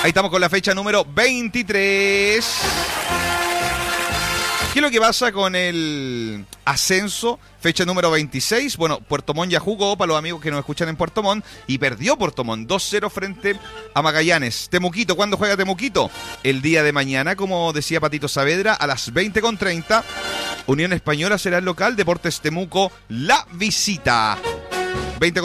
Ahí estamos con la fecha número 23. ¿Qué es lo que pasa con el ascenso? Fecha número 26. Bueno, Puerto Montt ya jugó, para los amigos que nos escuchan en Puerto Montt, y perdió Puerto Montt 2-0 frente a Magallanes. Temuquito, ¿cuándo juega Temuquito? El día de mañana, como decía Patito Saavedra, a las 20:30. Unión Española será el local, Deportes Temuco la visita. 20